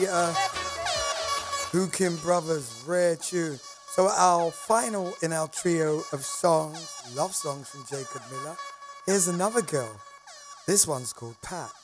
Rita, Hookin Brothers, rare tune. So our final in our trio of songs, love songs from Jacob Miller. Here's another girl. This one's called Pat.